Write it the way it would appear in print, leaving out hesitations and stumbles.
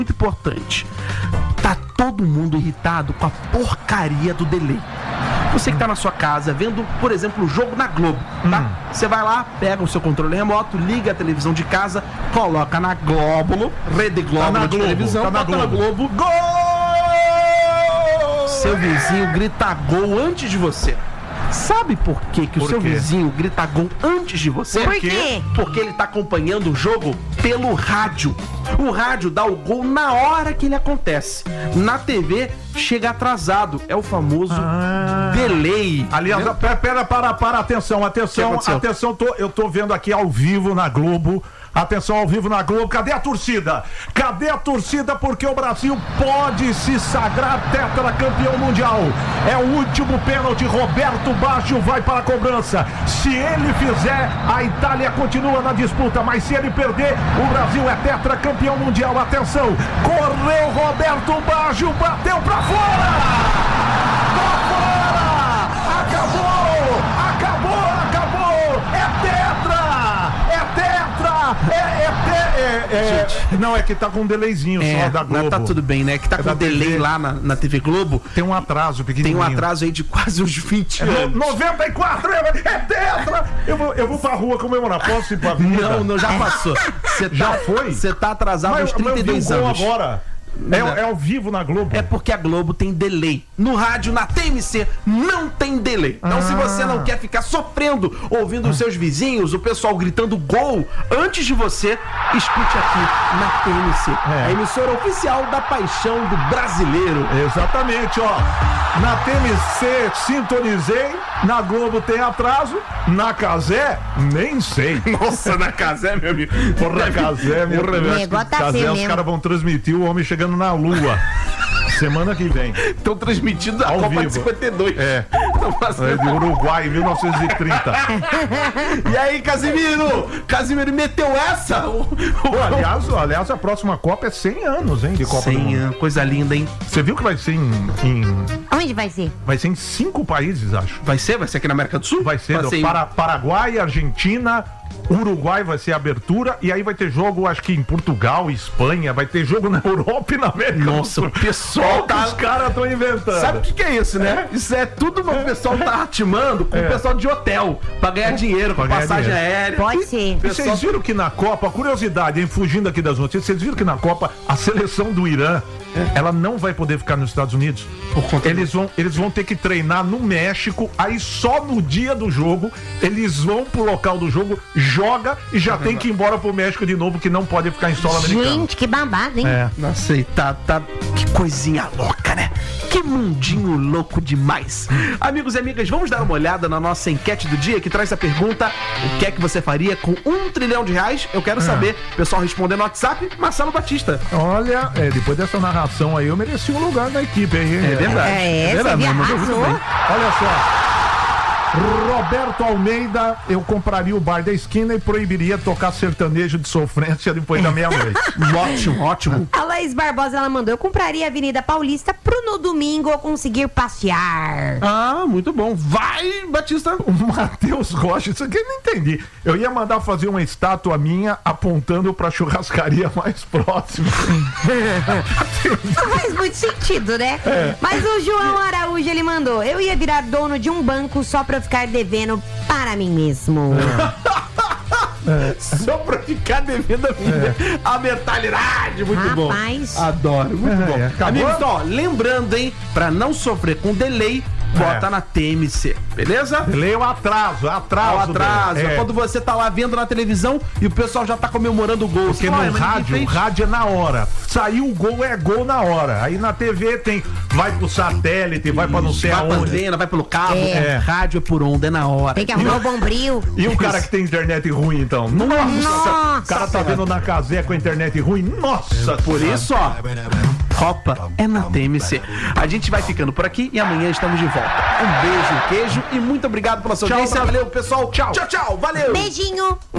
muito importante. Tá todo mundo irritado com a porcaria do delay. Você que tá na sua casa vendo, por exemplo, o jogo na Globo, tá? Você vai lá, pega o seu controle remoto, liga a televisão de casa, coloca na Globo, Rede Globo de televisão, bota na Globo. Gol! Seu vizinho grita gol antes de você. Sabe por que o seu vizinho grita gol antes de você? Por quê? Porque ele tá acompanhando o jogo pelo rádio. O rádio dá o gol na hora que ele acontece. Na TV, chega atrasado. É o famoso delay. Aliás, para, atenção, eu tô vendo aqui ao vivo na Globo. Atenção, ao vivo na Globo, cadê a torcida? Cadê a torcida? Porque o Brasil pode se sagrar tetracampeão mundial. É o último pênalti, Roberto Baggio vai para a cobrança. Se ele fizer, a Itália continua na disputa, mas se ele perder, o Brasil é tetracampeão mundial. Atenção, correu Roberto Baggio, bateu pra fora! Pra fora! Acabou! É tetra! Não, é que tá com um delayzinho só da Globo. Tá tudo bem, né? Que tá com um delay lá na TV Globo. Tem um atraso pequenininho. Tem um atraso aí de quase uns 20 anos. 94! É tetra! Eu vou pra rua comemorar. Posso ir pra vida? Não, já passou. Já foi? Você tá atrasado uns 32 anos. Agora. É ao vivo na Globo. É porque a Globo tem delay. No rádio, na TMC, não tem delay. Então, se você não quer ficar sofrendo, ouvindo os seus vizinhos, o pessoal gritando gol antes de você, escute aqui na TMC. A emissora oficial da paixão do brasileiro. Exatamente, ó. Na TMC, sintonizei. Na Globo tem atraso. Na Cazé, nem sei. Nossa, na Cazé, meu amigo. Porra, Cazé, meu negócio tá Cazé, feio os mesmo. caras vão transmitir o homem chegando na Lua. Semana que vem. Estão transmitindo a Ao Copa vivo. de 52. Tão fazendo de Uruguai, 1930. E aí, Casimiro? Casimiro meteu essa? Aliás, a próxima Copa é 100 anos, hein? De Copa do Mundo. Anos. Coisa linda, hein? Você viu que vai ser Onde vai ser? vai ser em 5 países, acho. Vai ser aqui na América do Sul? Vai ser Paraguai, Argentina, Uruguai vai ser a abertura, e aí vai ter jogo, acho que em Portugal, Espanha, vai ter jogo na Europa e na América. Nossa, o pessoal tá... Os caras estão inventando. Sabe o que é isso, né? Isso é tudo o pessoal tá atimando com o pessoal de hotel, pra ganhar dinheiro, com passagem aérea. Pode ser. E vocês viram que na Copa, curiosidade, hein, fugindo aqui das notícias, vocês viram que na Copa a seleção do Irã, ela não vai poder ficar nos Estados Unidos. Eles vão ter que treinar no México, aí só no dia do jogo eles vão pro local do jogo, joga e já tem que ir embora pro México de novo, que não pode ficar em solo americano. Gente, que babado, hein? Nossa, e tá. Que coisinha louca, né? Que mundinho louco demais. Amigos e amigas, vamos dar uma olhada na nossa enquete do dia, que traz a pergunta: o que é que você faria com R$1 trilhão? Eu quero saber. Pessoal respondendo no WhatsApp, Marcelo Batista. Olha, depois dessa narração aí, eu mereci um lugar na equipe aí, hein? É verdade. Você viajou. Olha só. Roberto Almeida, eu compraria o bar da esquina e proibiria tocar sertanejo de sofrência depois da meia-noite. Ótimo. A Laís Barbosa, ela mandou: eu compraria a Avenida Paulista pro no domingo eu conseguir passear. Ah, muito bom. Vai, Batista. O Matheus Rocha, isso aqui eu não entendi. Eu ia mandar fazer uma estátua minha apontando pra churrascaria mais próxima. Faz muito sentido, né? Mas o João Araújo, ele mandou: eu ia virar dono de um banco só pra eu ficar devendo para mim mesmo. Só pra ficar devendo a mentalidade. Muito bom. Adoro, muito bom. Amigos, ó, lembrando, hein, pra não sofrer com delay, bota na TMC, beleza? Delay é o atraso. É quando você tá lá vendo na televisão e o pessoal já tá comemorando o gol. Porque no rádio, o rádio é na hora. Saiu o gol, é gol na hora. Aí na TV tem, vai pro satélite, vai pra não sei aonde. Vai pra antena, vai pelo cabo. Rádio é por onda, é na hora. Tem que arrumar o bombril. E o cara que tem internet ruim, então? Nossa! O cara tá vendo na Cazé com a internet ruim? Nossa! Por isso, ó, Copa é na TMC. A gente vai ficando por aqui e amanhã estamos de volta. Um beijo, um queijo e muito obrigado pela sua audiência. Valeu, pessoal. Tchau. Valeu. Beijinho.